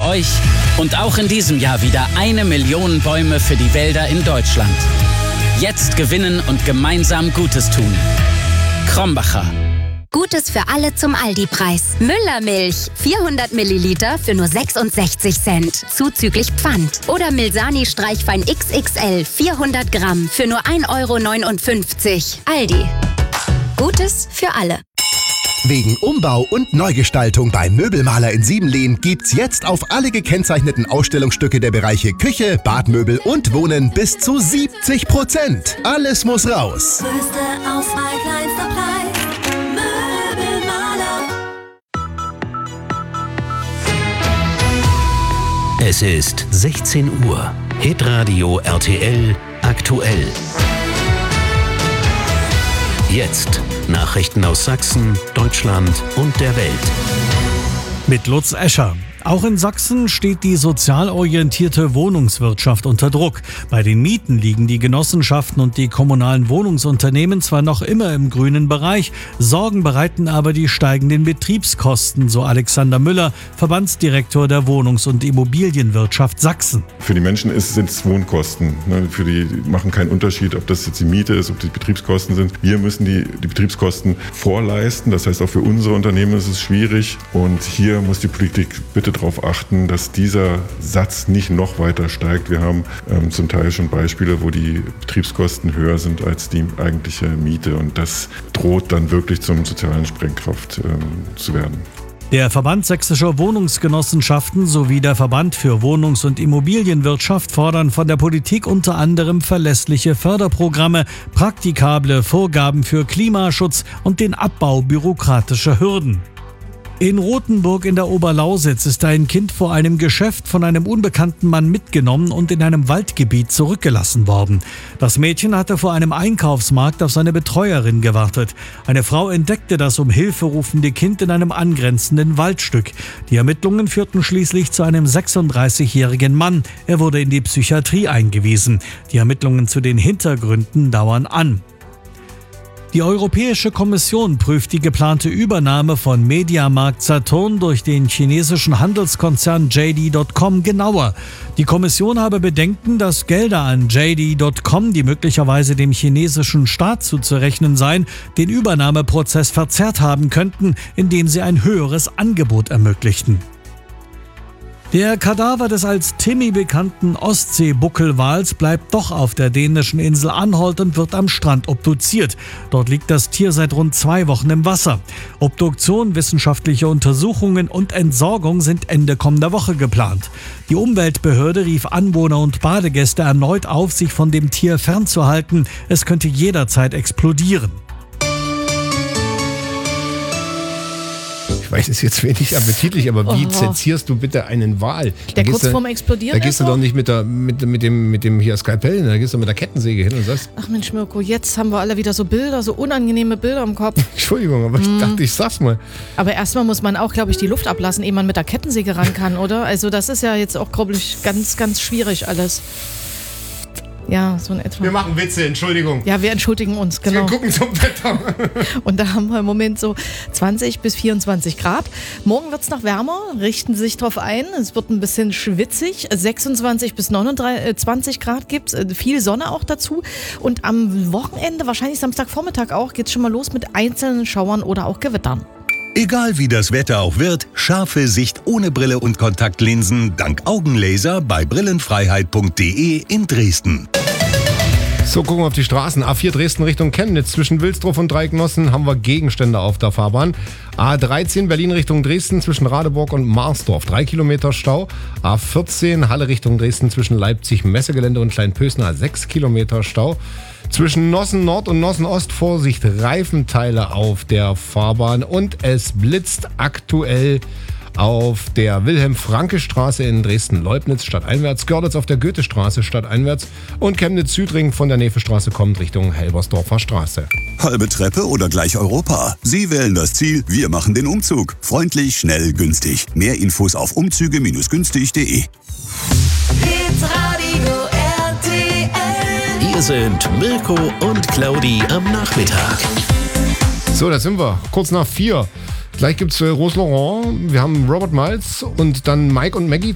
euch und auch in diesem Jahr wieder 1 Million Bäume für die Wälder in Deutschland. Jetzt gewinnen und gemeinsam Gutes tun. Krombacher. Gutes für alle zum Aldi-Preis. Müllermilch, 400 Milliliter für nur 66 Cent, zuzüglich Pfand. Oder Milsani Streichwein XXL, 400 Gramm für nur 1,59 €. Aldi. Gutes für alle. Wegen Umbau und Neugestaltung beim Möbelmaler in Siebenlehn gibt's jetzt auf alle gekennzeichneten Ausstellungsstücke der Bereiche Küche, Badmöbel und Wohnen bis zu 70%. Alles muss raus. Größte Auswahl, kleinster Preis. Möbelmaler. Es ist 16 Uhr. Hitradio RTL aktuell. Jetzt Nachrichten aus Sachsen, Deutschland und der Welt. Mit Lutz Escher. Auch in Sachsen steht die sozial orientierte Wohnungswirtschaft unter Druck. Bei den Mieten liegen die Genossenschaften und die kommunalen Wohnungsunternehmen zwar noch immer im grünen Bereich, Sorgen bereiten aber die steigenden Betriebskosten, so Alexander Müller, Verbandsdirektor der Wohnungs- und Immobilienwirtschaft Sachsen. Für die Menschen sind es Wohnkosten. Für die machen keinen Unterschied, ob das jetzt die Miete ist, ob die Betriebskosten sind. Wir müssen die Betriebskosten vorleisten. Das heißt, auch für unsere Unternehmen ist es schwierig. Und hier muss die Politik bitte darauf achten, dass dieser Satz nicht noch weiter steigt. Wir haben zum Teil schon Beispiele, wo die Betriebskosten höher sind als die eigentliche Miete. Und das droht dann wirklich zum sozialen Sprengkraft zu werden. Der Verband sächsischer Wohnungsgenossenschaften sowie der Verband für Wohnungs- und Immobilienwirtschaft fordern von der Politik unter anderem verlässliche Förderprogramme, praktikable Vorgaben für Klimaschutz und den Abbau bürokratischer Hürden. In Rothenburg in der Oberlausitz ist ein Kind vor einem Geschäft von einem unbekannten Mann mitgenommen und in einem Waldgebiet zurückgelassen worden. Das Mädchen hatte vor einem Einkaufsmarkt auf seine Betreuerin gewartet. Eine Frau entdeckte das um Hilfe rufende Kind in einem angrenzenden Waldstück. Die Ermittlungen führten schließlich zu einem 36-jährigen Mann. Er wurde in die Psychiatrie eingewiesen. Die Ermittlungen zu den Hintergründen dauern an. Die Europäische Kommission prüft die geplante Übernahme von Mediamarkt Saturn durch den chinesischen Handelskonzern JD.com genauer. Die Kommission habe Bedenken, dass Gelder an JD.com, die möglicherweise dem chinesischen Staat zuzurechnen seien, den Übernahmeprozess verzerrt haben könnten, indem sie ein höheres Angebot ermöglichten. Der Kadaver des als Timmy bekannten Ostseebuckelwals bleibt doch auf der dänischen Insel Anholt und wird am Strand obduziert. Dort liegt das Tier seit rund 2 Wochen im Wasser. Obduktion, wissenschaftliche Untersuchungen und Entsorgung sind Ende kommender Woche geplant. Die Umweltbehörde rief Anwohner und Badegäste erneut auf, sich von dem Tier fernzuhalten. Es könnte jederzeit explodieren. Ich weiß, es ist jetzt wenig appetitlich, aber wie zensierst du bitte einen Wal? Der kurz vorm Explodieren Da gehst du doch nicht mit dem hier Skalpell, da gehst du mit der Kettensäge hin und sagst... Ach Mensch Mirko, jetzt haben wir alle wieder so Bilder, so unangenehme Bilder im Kopf. Entschuldigung, aber ich dachte, ich sag's mal. Aber erstmal muss man auch, glaube ich, die Luft ablassen, ehe man mit der Kettensäge ran kann, oder? Also das ist ja jetzt auch, glaube ich, ganz, ganz schwierig alles. Ja, so in etwa. Wir machen Witze, Entschuldigung. Ja, wir entschuldigen uns, genau. Wir gucken zum Wetter. Und da haben wir im Moment so 20 bis 24 Grad. Morgen wird es noch wärmer, richten Sie sich drauf ein. Es wird ein bisschen schwitzig. 26 bis 29 Grad gibt es. Viel Sonne auch dazu. Und am Wochenende, wahrscheinlich Samstagvormittag auch, geht es schon mal los mit einzelnen Schauern oder auch Gewittern. Egal wie das Wetter auch wird, scharfe Sicht ohne Brille und Kontaktlinsen dank Augenlaser bei brillenfreiheit.de in Dresden. So, gucken wir auf die Straßen. A4 Dresden Richtung Chemnitz. Zwischen Wilsdruff und Dreiecknossen haben wir Gegenstände auf der Fahrbahn. A13 Berlin Richtung Dresden zwischen Radeburg und Marsdorf. 3 Kilometer Stau. A14 Halle Richtung Dresden zwischen Leipzig Messegelände und Kleinpösner. 6 Kilometer Stau. Zwischen Nossen Nord und Nossen Ost Vorsicht, Reifenteile auf der Fahrbahn. Und es blitzt aktuell auf der Wilhelm-Franke-Straße in Dresden-Leubnitz stadteinwärts, Görlitz auf der Goethestraße stadteinwärts und Chemnitz-Südring von der Nevestraße kommt Richtung Helbersdorfer Straße. Halbe Treppe oder gleich Europa? Sie wählen das Ziel, wir machen den Umzug. Freundlich, schnell, günstig. Mehr Infos auf umzüge-günstig.de. Hier sind Mirko und Claudi am Nachmittag. So, da sind wir. Kurz nach 4. Gleich gibt's Rose Laurent, wir haben Robert Miles und dann Mike und Maggie